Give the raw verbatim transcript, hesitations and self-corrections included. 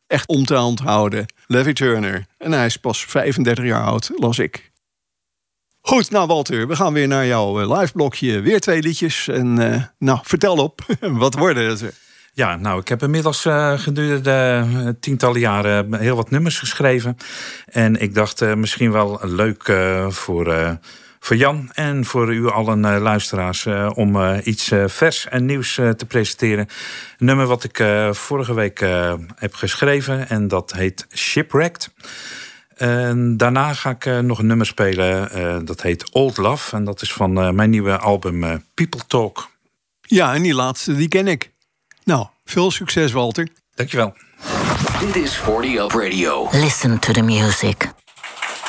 echt om te onthouden. Levi Turner. En hij is pas vijfendertig jaar oud, las ik. Goed, nou Walter, we gaan weer naar jouw live blokje. Weer twee liedjes. En uh, nou, vertel op, wat worden het? Ja, nou, ik heb inmiddels uh, gedurende uh, tientallen jaren heel wat nummers geschreven. En ik dacht uh, misschien wel leuk uh, voor, uh, voor Jan en voor u allen uh, luisteraars... Uh, om uh, iets uh, vers en nieuws uh, te presenteren. Een nummer wat ik uh, vorige week uh, heb geschreven en dat heet Shipwrecked. En daarna ga ik uh, nog een nummer spelen, uh, dat heet Old Love. En dat is van uh, mijn nieuwe album uh, People Talk. Ja, en die laatste, die ken ik. Nou, veel succes, Walter. Dankjewel. Dit is forty Up Radio. Listen to the music.